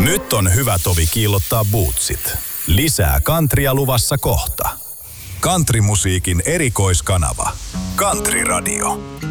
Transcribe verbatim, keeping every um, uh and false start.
Nyt on hyvä tovi kiillottaa bootsit. Lisää kantria luvassa kohta. Countrymusiikin erikoiskanava. Country Radio.